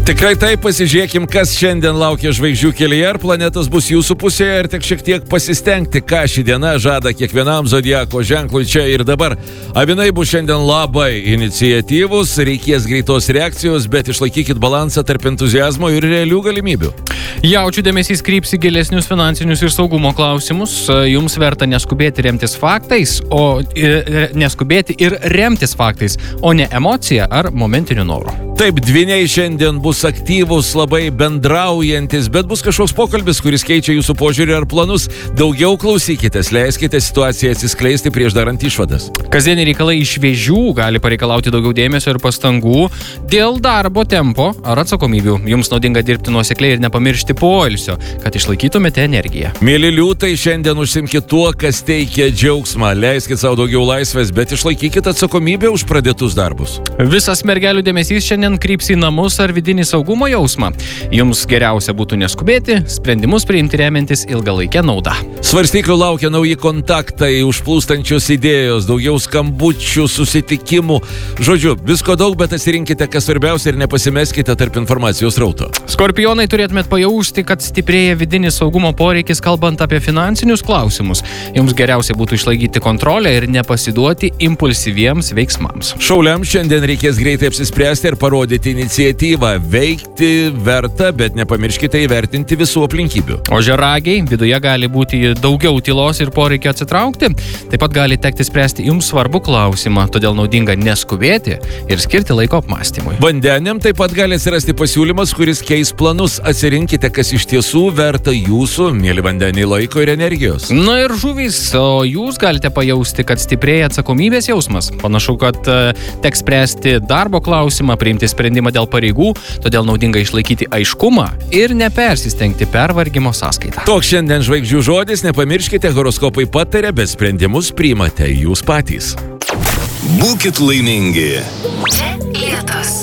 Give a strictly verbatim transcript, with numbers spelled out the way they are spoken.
Tikrai taip, pasižiūrėkim, kas šiandien laukia žvaigždžių kelyje, ar planetos bus jūsų pusėje, ir tik šiek tiek pasistengti, ką ši diena žada kiekvienam zodiako ženklui čia ir dabar. Avinai bus šiandien labai iniciatyvūs, reikės greitos reakcijos, bet išlaikykit balansą tarp entuziazmo ir realių galimybių. Jaučių dėmesys kryps į gilesnius finansinius ir saugumo klausimus. Jums verta neskubėti remtis faktais, o ir, neskubėti ir remtis faktais, o ne emocija ar momentiniu noru. Taip, dvyniai šiandien bus aktyvus, labai bendraujantis, bet bus kažkoks pokalbis, kuris keičia jūsų požiūrį ar planus. Daugiau klausykitės, leiskite situaciją atsiskleisti prieš darant išvadas. Kasdieniai reikalai iš vėžių gali pareikalauti daugiau dėmesio ir pastangų dėl darbo tempo ar atsakomybių. Jums naudinga dirbti nuosekliai ir nepamiršti poilsio, kad išlaikytumėte energiją. Mėly liūtai, šiandien užsimkit tuo, kas teikia džiaugsmą. Leiskit savo daugiau laisvės, bet išlaikykit atsakomybę už pradėtus darbus. Visas mergelių dėmesys šiandien kryps į namus ar vidinį saugumo jausmą. Jums geriausia būtų neskubėti, sprendimus priimti remiantis ilgalaikę naudą. Svarstyklių laukia nauji kontaktai, užplūstančios idėjos, daugiau skambučių, susitikimų. Žodžiu, visko daug, bet atsirinkite, kas svarbiausia, ir nepasimeskite tarp informacijos rauto. Skorpionai, turėtumėt pajausti, kad stiprėja vidinis saugumo poreikis, kalbant apie finansinius klausimus. Jums geriausia būtų išlaikyti kontrolę ir nepasiduoti impulsyviems veiksmams. Šauliams šiandien reikės greitai apsispręsti ir parodyti iniciatyvą. Veikti verta, bet nepamirškite įvertinti visų aplinkybių. Ožiaragiai, viduje gali būti daugiau tylos ir poreikio atsitraukti. Taip pat gali tekti spręsti jums svarbų klausimą, todėl naudinga neskubėti ir skirti laiko apmąstymui. Vandeniam taip pat gali atsirasti pasiūlymas, kuris keis planus. Atsirinkite, kas iš tiesų verta jūsų, mėly vandenį, laiko ir energijos. Na ir žuvys, o jūs galite pajausti, kad stiprėja atsakomybės jausmas. Panašu, kad uh, teks spręsti darbo klausimą, priimti sprendimą dėl pareigų, todėl naudinga išlaikyti aiškumą ir nepersistengti pervargimo sąskaitą. Toks šiandien žvaigždžių žodis, nepamirškite, horoskopai pataria, bet sprendimus priimate jūs patys. Būkit laimingi. Čia Lietus.